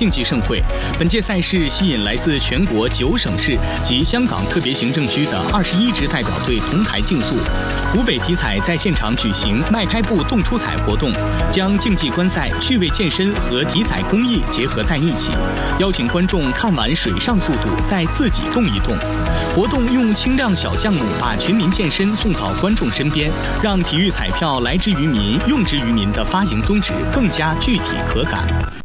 竞技盛会。本届赛事吸引来自全国9省市及香港特别行政区的21支代表队同台竞速。湖北体彩在现场举行迈开步动出彩活动，将竞技观赛、趣味健身和体彩公益结合在一起，邀请观众看完水上速度，再自己动一动。活动用轻量小项目把全民健身送到观众身边，让体育彩票来之于民、用之于民的发行宗旨更加具体可感。